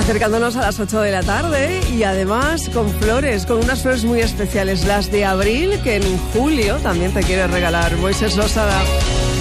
Acercándonos a las 8 de la tarde y además con flores, con unas flores muy especiales, las de abril, que en julio también te quiere regalar Moisés Losada.